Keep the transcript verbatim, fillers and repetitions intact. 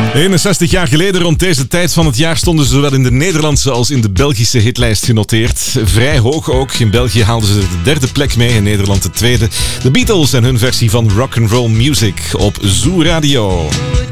eenenzestig jaar geleden rond deze tijd van het jaar stonden ze zowel in de Nederlandse als in de Belgische hitlijst genoteerd. Vrij hoog ook. In België haalden ze de derde plek mee, in Nederland de tweede. De Beatles en hun versie van Rock'n'Roll Music op Zoo Radio.